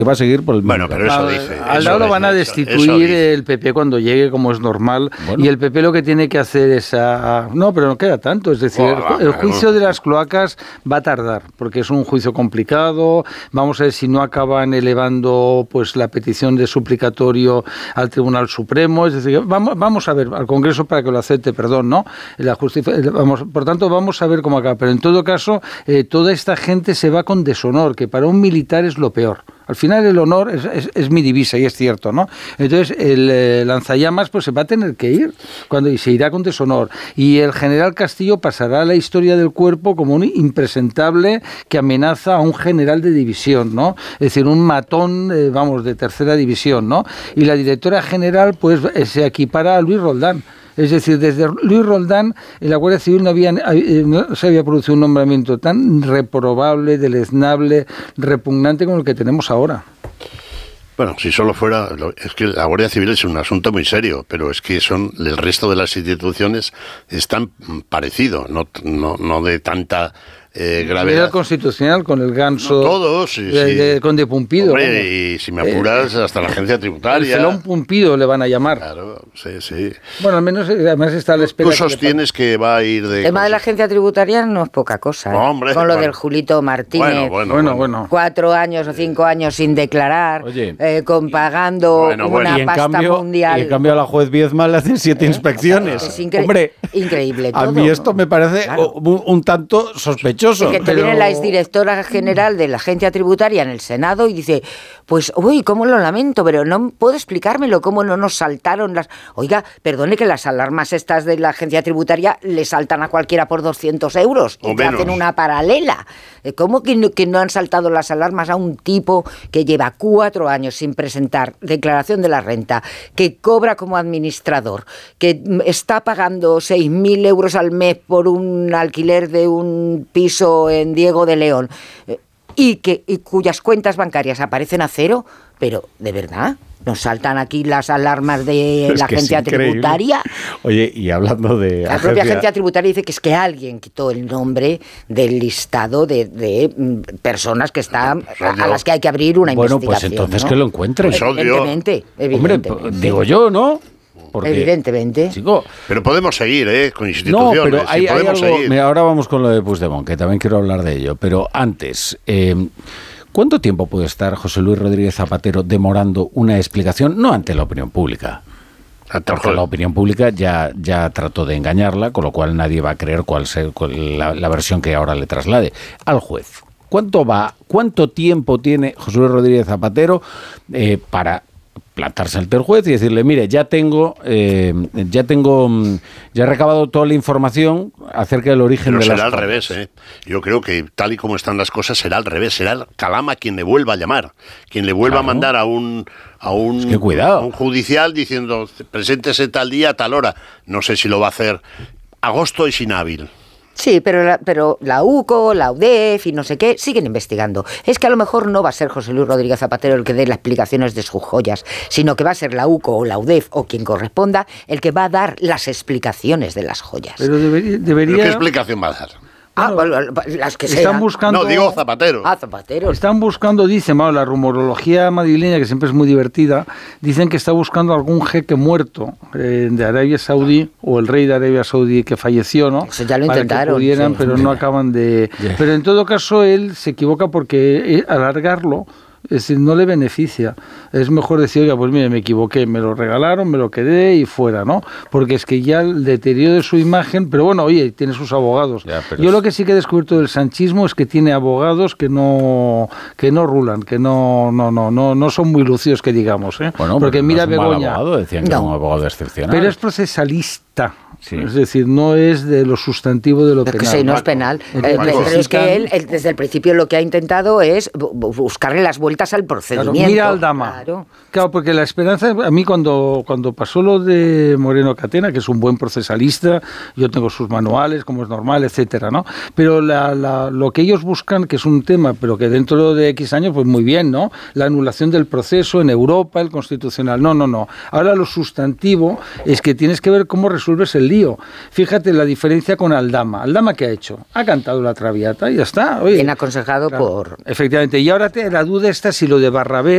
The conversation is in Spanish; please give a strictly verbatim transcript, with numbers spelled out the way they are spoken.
que va a seguir por el Bueno, pero eso dice. Al lado lo van a destituir el P P cuando llegue, como es normal, bueno. Y el P P lo que tiene que hacer es... A, no, pero no queda tanto, es decir, oh, el, el juicio de las cloacas va a tardar, porque es un juicio complicado, vamos a ver si no acaban elevando pues la petición de suplicatorio al Tribunal Supremo, es decir, vamos, vamos a ver, al Congreso para que lo acepte, perdón, ¿no? La justicia, vamos, por tanto, vamos a ver cómo acaba, pero en todo caso, eh, toda esta gente se va con deshonor, que para un militar es lo peor. Al final el honor es, es, es mi divisa y es cierto, ¿no? Entonces el eh, lanzallamas pues se va a tener que ir cuando y se irá con deshonor. Y el general Castillo pasará a la historia del cuerpo como un impresentable que amenaza a un general de división, ¿no? Es decir, un matón, eh, vamos, de tercera división, ¿no? Y la directora general pues se equipara a Luis Roldán. Es decir, desde Luis Roldán en la Guardia Civil no, había, no se había producido un nombramiento tan reprobable, deleznable, repugnante como el que tenemos ahora. Bueno, si solo fuera... Es que la Guardia Civil es un asunto muy serio, pero es que son el resto de las instituciones están parecido, no, no, no de tanta... Eh, gravedad. El Constitucional con el ganso. No todos, sí, de, sí. de Conde Pumpido. Hombre, y si me apuras, eh, hasta la agencia tributaria. El felón Pumpido le van a llamar. Claro, sí, sí. Bueno, al menos además está a la espera. Tú sostienes que, que va a ir de. El tema de la agencia tributaria no es poca cosa. ¿eh? Hombre, con lo bueno. del Julito Martínez. Bueno, bueno, bueno, bueno. Cuatro años o cinco años sin declarar. Oye, eh, con pagando bueno, una bueno. Y en pasta cambio, mundial. Y en cambio a la juez Viezma le hacen siete ¿Eh? inspecciones. Es incre- Hombre, increíble todo. A mí esto me parece claro. un, un tanto sospechoso. Es que te pero... viene la exdirectora general de la agencia tributaria en el Senado y dice, pues, uy, cómo lo lamento, pero no puedo explicármelo, cómo no nos saltaron las... Oiga, perdone que las alarmas estas de la agencia tributaria le saltan a cualquiera por doscientos euros y te hacen una paralela. ¿Cómo que no, que no han saltado las alarmas a un tipo que lleva cuatro años sin presentar declaración de la renta, que cobra como administrador, que está pagando seis mil euros al mes por un alquiler de un piso en Diego de León y, que, y cuyas cuentas bancarias aparecen a cero? Pero, ¿de verdad? ¿Nos saltan aquí las alarmas de es la agencia tributaria? Oye, y hablando de... La agencia... propia agencia tributaria dice que es que alguien quitó el nombre del listado de, de personas que están a, a las que hay que abrir una bueno, investigación. Bueno, pues entonces ¿no? que lo encuentren. Evidentemente, evidentemente. Hombre, digo yo, ¿no? Porque, evidentemente. Chico, pero podemos seguir, ¿eh? Con instituciones. No, pero hay, sí, hay algo... seguir. Mira, ahora vamos con lo de Puigdemont, que también quiero hablar de ello. Pero antes... Eh, ¿Cuánto tiempo puede estar José Luis Rodríguez Zapatero demorando una explicación? No ante la opinión pública. Porque la opinión pública ya, ya trató de engañarla, con lo cual nadie va a creer cuál sea la, la versión que ahora le traslade. Al juez, ¿cuánto va, cuánto tiempo tiene José Luis Rodríguez Zapatero eh, para plantarse ante el juez y decirle, mire, ya tengo, eh, ya tengo, ya he recabado toda la información acerca del origen Pero de las será al cosas? revés, ¿eh? Yo creo que tal y como están las cosas será al revés, será el Calama quien le vuelva a llamar, quien le vuelva claro. a mandar a un a un, es que cuidado. a un judicial diciendo, preséntese tal día, a tal hora. No sé si lo va a hacer. Agosto es inhábil. Sí, pero la, pero la U C O, la U D E F y no sé qué siguen investigando. Es que a lo mejor no va a ser José Luis Rodríguez Zapatero el que dé las explicaciones de sus joyas, sino que va a ser la U C O o la U D E F o quien corresponda el que va a dar las explicaciones de las joyas. Pero debería... debería... ¿Pero qué explicación va a dar? Ah, bueno, las que están sean. buscando. No, digo Zapatero. Ah, Zapatero. Están buscando, dicen, bueno, la rumorología madrileña, que siempre es muy divertida, dicen que está buscando algún jeque muerto eh, de Arabia Saudí, o el rey de Arabia Saudí que falleció, ¿no? Eso ya lo Para intentaron. Que pudieran, sí. pero no acaban de... Yeah. Pero en todo caso, él se equivoca porque alargarlo, es decir, no le beneficia. Es mejor decir, oiga, pues mire, me equivoqué, me lo regalaron, me lo quedé y fuera, ¿no? Porque es que ya el deterioro de su imagen, pero bueno, oye, tiene sus abogados. Ya, Yo es... lo que sí que he descubierto del sanchismo es que tiene abogados que no que no rulan, que no no no no no son muy lucidos, que digamos, ¿eh? Bueno, porque no mira es un Begoña, mal abogado, decían que no. era un abogado excepcional. Pero es procesalista. Sí. Es decir, no es de lo sustantivo de lo es penal. Que sí, no es penal. Eh, pero es que él, él, desde el principio, lo que ha intentado es buscarle las vueltas al procedimiento. Claro, mira Aldama. Claro. claro, porque la esperanza, a mí cuando, cuando pasó lo de Moreno Catena, que es un buen procesalista, yo tengo sus manuales, como es normal, etcétera, ¿no? Pero la, la, lo que ellos buscan, que es un tema, pero que dentro de X años, pues muy bien, ¿no? La anulación del proceso en Europa, el constitucional. No, no, no. Ahora lo sustantivo es que tienes que ver cómo resuelves el lío. Fíjate la diferencia con Aldama. ¿Aldama qué ha hecho? Ha cantado la Traviata y ya está. Oye, bien aconsejado claro, por... Efectivamente. Y ahora te, la duda está si lo de Barrabés